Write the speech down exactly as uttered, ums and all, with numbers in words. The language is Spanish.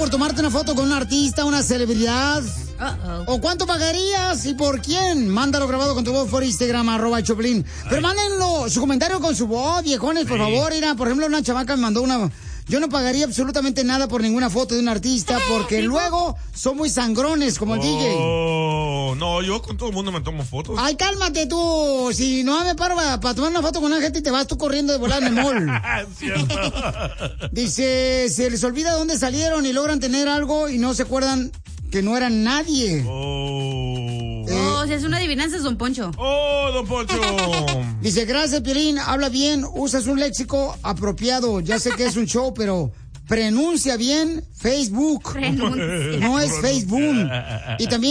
por tomarte una foto con un artista, una celebridad? Uh-oh. ¿O cuánto pagarías y por quién? Mándalo grabado con tu voz por Instagram, arroba el Choplin. Pero mándenlo, su comentario con su voz, viejones, por Sí. favor. Mira, por ejemplo, una chamaca me mandó una... Yo no pagaría absolutamente nada por ninguna foto de un artista porque luego son muy sangrones como el D J. Oh, no, yo con todo el mundo me tomo fotos. Ay, cálmate tú. Si no me paro para, para tomar una foto con una gente y te vas tú corriendo de volar en el mall. Cierto. Dice, se les olvida dónde salieron y logran tener algo y no se acuerdan que no eran nadie. Oh. Eh, Oh, si es una adivinanza, es Don Poncho. Oh, Don Poncho. Dice, gracias, Piolín, habla bien, usas un léxico apropiado. Ya sé que es un show, pero pronuncia bien Facebook. Pronuncia. No es Facebook. Y también